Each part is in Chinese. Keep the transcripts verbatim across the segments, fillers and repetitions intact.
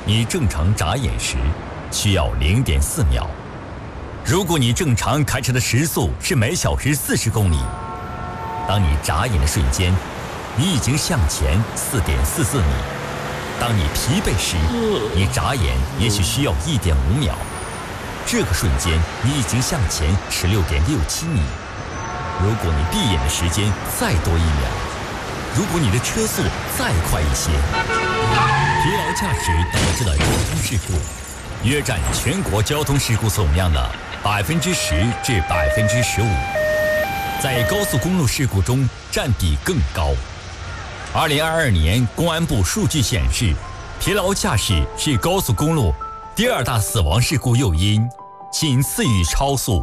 你正常眨眼时需要 零点四秒。如果你正常开车的时速是每小时四十公里，当你眨眼的瞬间，你已经向前 四点四四米。当你疲惫时，你眨眼也许需要 一点五秒。这个瞬间，你已经向前 十六点六七米。如果你闭眼的时间再多一秒，如果你的车速再快一些，疲劳驾驶导致的交通事故约占全国交通事故总量的百分之十至百分之十五，在高速公路事故中占比更高。二零二二年公安部数据显示，疲劳驾驶是高速公路第二大死亡事故诱因，仅次于超速。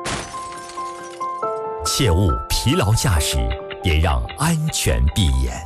切勿疲劳驾驶，别让安全闭眼。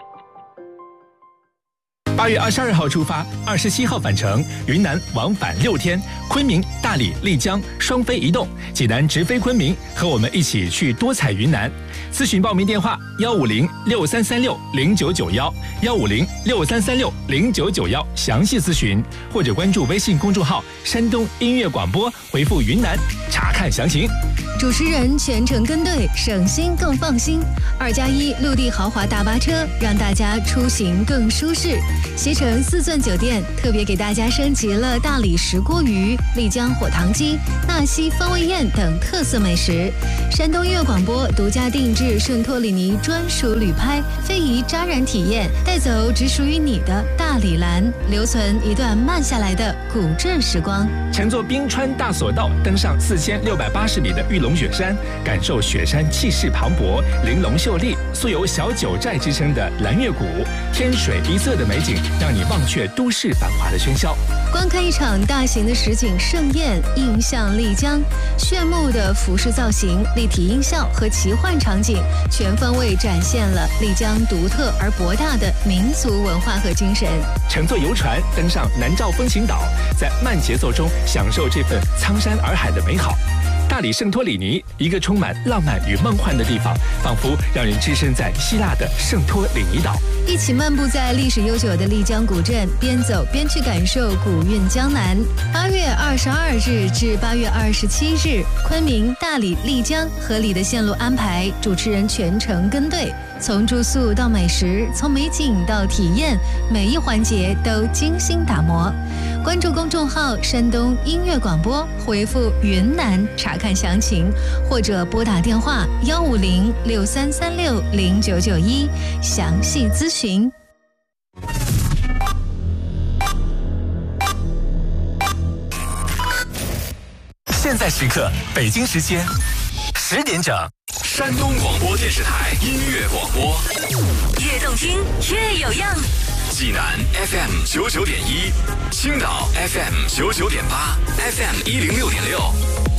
八月二十二号出发，二十七号返程，云南往返六天，昆明、大理、丽江双飞移动，济南直飞昆明，和我们一起去多彩云南。咨询报名电话：幺五零六三三六零九九幺，幺五零六三三六零九九幺，详细咨询，或者关注微信公众号“山东音乐广播”，回复“云南”查看详情。 主持人全程跟队，省心更放心。二加一陆地豪华大巴车，让大家出行更舒适。携程四钻酒店特别给大家升级了大理石锅鱼、丽江火糖鸡、纳西风味宴等特色美食。山东音乐广播独家定制圣托里尼专属旅拍，非遗扎染体验，带走只属于你的大理蓝，留存一段慢下来的古镇时光。 乘坐冰川大索道，登上四千六百八十米的玉龙雪山，感受雪山气势磅礴、玲珑秀丽，素有小九寨之称的蓝月谷，天水一色的美景，让你忘却都市繁华的喧嚣。 观看一场大型的实景盛宴，映向丽江，炫目的服饰造型、立体音效和奇幻场景，全方位展现了丽江独特而博大的民族文化和精神。 乘坐游船登上南诏风情岛，在慢节奏中享受这份苍山洱海的美好。大理圣托里尼，一个充满浪漫与梦幻的地方，仿佛让人置身在希腊的圣托里尼岛。 一起漫步在历史悠久的丽江古镇，边走边去感受古韵江南。八月二十二日至八月二十七日，昆明、大理、丽江合理的线路安排，主持人全程跟队，从住宿到美食，从美景到体验，每一环节都精心打磨。关注公众号山东音乐广播，回复云南查看详情，或者拨打电话幺五零六三三六零九九一详细咨询。 现在时刻，北京时间十点整， 山东广播电视台音乐广播， 越动听越有样。 济南 F M 九九点一，青岛 F M 九九点八，F M 一零六点六。